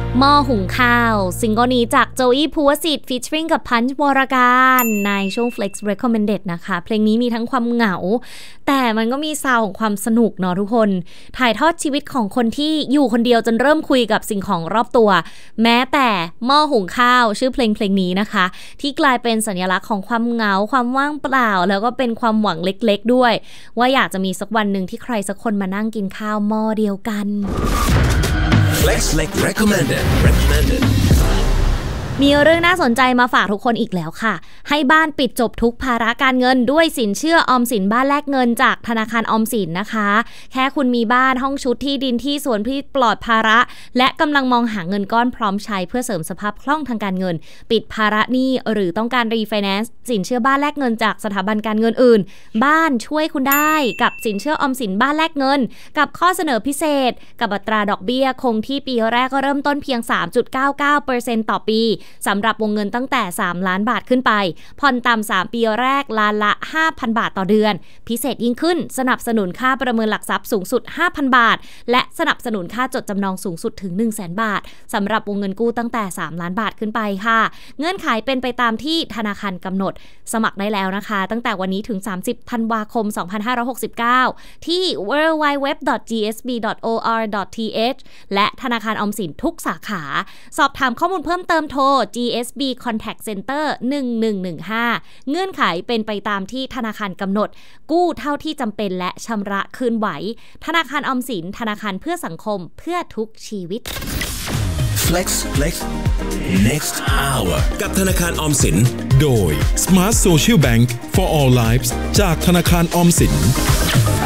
หม้อหุงข้าวซิงเกิลนี้จากโจอี้ภูวสิทธิ์ฟีเจอริ่งกับพันช์วรการในช่วง Flex Recommended นะคะเพลงนี้มีทั้งความเหงาแต่มันก็มีซาวของความสนุกเนาะทุกคนถ่ายทอดชีวิตของคนที่อยู่คนเดียวจนเริ่มคุยกับสิ่งของรอบตัวแม้แต่หม้อหุงข้าวชื่อเพลงนี้นะคะที่กลายเป็นสัญลักษณ์ของความเหงาความว่างเปล่าแล้วก็เป็นความหวังเล็กๆด้วยว่าอยากจะมีสักวันหนึ่งที่ใครสักคนมานั่งกินข้าวหม้อเดียวกัน Flex Recommended มีเรื่องน่าสนใจมาฝากทุกคนอีกแล้วค่ะให้บ้านปิดจบทุกภาระการเงินด้วยสินเชื่อออมสินบ้านแลกเงินจากธนาคารออมสินนะคะแค่คุณมีบ้านห้องชุดที่ดินที่สวนที่ปลอดภาระและกำลังมองหาเงินก้อนพร้อมใช้เพื่อเสริมสภาพคล่องทางการเงินปิดภาระหนี้หรือต้องการรีไฟแนนซ์สินเชื่อบ้านแลกเงินจากสถาบันการเงินอื่นบ้านช่วยคุณได้กับสินเชื่อออมสินบ้านแลกเงินกับข้อเสนอพิเศษกับอัตราดอกเบี้ยคงที่ปีแรกก็เริ่มต้นเพียง 3.99% ต่อปีสำหรับวงเงินตั้งแต่3ล้านบาทขึ้นไปผ่อนต่ำ3ปีแรกล้านละ 5,000 บาทต่อเดือนพิเศษยิ่งขึ้นสนับสนุนค่าประเมินหลักทรัพย์สูงสุด 5,000 บาทและสนับสนุนค่าจดจำนองสูงสุดถึง 100,000 บาทสำหรับวงเงินกู้ตั้งแต่3ล้านบาทขึ้นไปค่ะเงื่อนไขเป็นไปตามที่ธนาคารกำหนดสมัครได้แล้วนะคะตั้งแต่วันนี้ถึง30ธันวาคม2569ที่ www.gsb.or.th และธนาคารออมสินทุกสาขาสอบถามข้อมูลเพิ่มเติมโทร GSB Contact Center 1115เงื่อนไขเป็นไปตามที่ธนาคารกำหนดกู้เท่าที่จำเป็นและชำระคืนไหวธนาคารออมสินธนาคารเพื่อสังคมเพื่อทุกชีวิต Flex Next Hour กับธนาคารออมสินโดย Smart Social Bank for All Lives จากธนาคารออมสิน